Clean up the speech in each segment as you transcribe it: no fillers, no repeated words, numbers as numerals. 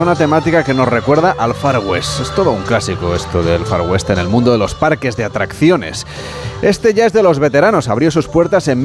Una temática que nos recuerda al Far West. Es todo un clásico esto del Far West en el mundo de los parques de atracciones. Este ya es de los veteranos, abrió sus puertas en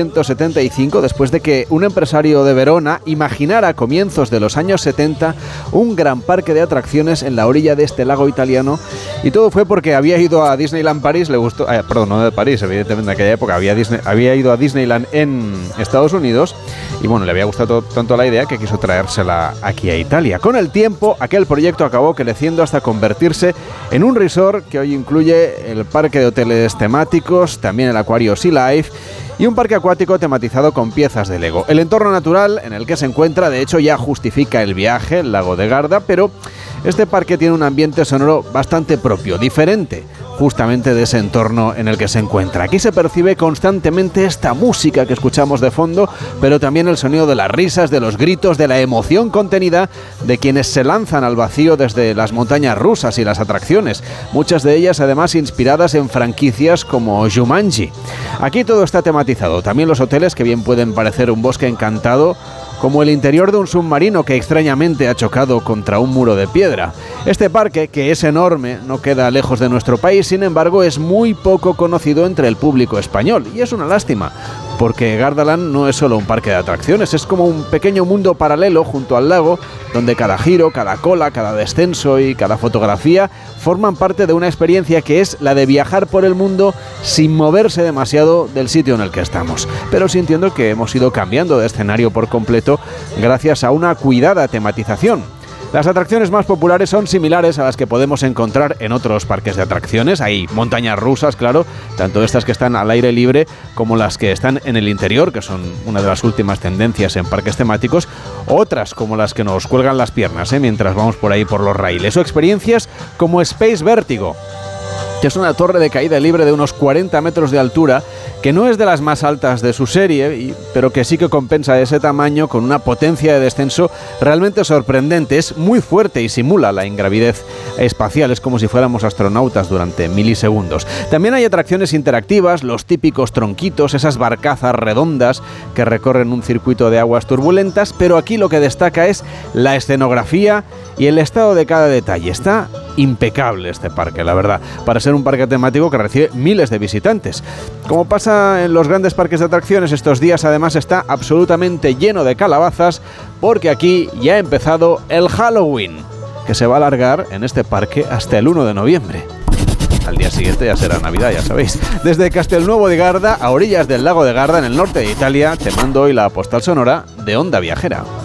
1975 después de que un empresario de Verona imaginara a comienzos de los años 70 un gran parque de atracciones en la orilla de este lago italiano, y todo fue porque había ido a Disneyland París, le gustó, no de París, evidentemente en aquella época había ido a Disneyland en Estados Unidos y bueno, le había gustado tanto la idea que quiso traérsela aquí a Italia. Con el tiempo, aquel proyecto acabó creciendo hasta convertirse en un resort que hoy incluye el parque de hoteles temáticos, también el acuario Sea Life y un parque acuático tematizado con piezas de Lego. El entorno natural en el que se encuentra, de hecho, ya justifica el viaje, el lago de Garda, pero este parque tiene un ambiente sonoro bastante propio, diferente justamente de ese entorno en el que se encuentra. Aquí se percibe constantemente esta música que escuchamos de fondo, pero también el sonido de las risas, de los gritos, de la emoción contenida de quienes se lanzan al vacío desde las montañas rusas y las atracciones, muchas de ellas además inspiradas en franquicias como Jumanji. Aquí todo está tematizado, también los hoteles, que bien pueden parecer un bosque encantado, como el interior de un submarino que extrañamente ha chocado contra un muro de piedra. Este parque, que es enorme, no queda lejos de nuestro país, sin embargo es muy poco conocido entre el público español, y es una lástima, porque Gardaland no es solo un parque de atracciones, es como un pequeño mundo paralelo junto al lago, donde cada giro, cada cola, cada descenso y cada fotografía forman parte de una experiencia que es la de viajar por el mundo sin moverse demasiado del sitio en el que estamos, pero sintiendo que hemos ido cambiando de escenario por completo gracias a una cuidada tematización. Las atracciones más populares son similares a las que podemos encontrar en otros parques de atracciones. Hay montañas rusas, claro, tanto estas que están al aire libre como las que están en el interior, que son una de las últimas tendencias en parques temáticos, otras como las que nos cuelgan las piernas, mientras vamos por ahí por los raíles, o experiencias como Space Vertigo, que es una torre de caída libre de unos 40 metros de altura, que no es de las más altas de su serie, pero que sí que compensa ese tamaño con una potencia de descenso realmente sorprendente. Es muy fuerte y simula la ingravidez espacial, es como si fuéramos astronautas durante milisegundos. También hay atracciones interactivas, los típicos tronquitos, esas barcazas redondas que recorren un circuito de aguas turbulentas, pero aquí lo que destaca es la escenografía y el estado de cada detalle. Está impecable este parque, la verdad, para ser un parque temático que recibe miles de visitantes. Como pasa en los grandes parques de atracciones, estos días además está absolutamente lleno de calabazas, porque aquí ya ha empezado el Halloween, que se va a alargar en este parque hasta el 1 de noviembre. Al día siguiente ya será Navidad, ya sabéis. Desde Castelnuovo de Garda, a orillas del lago de Garda, en el norte de Italia, te mando hoy la postal sonora de Onda Viajera.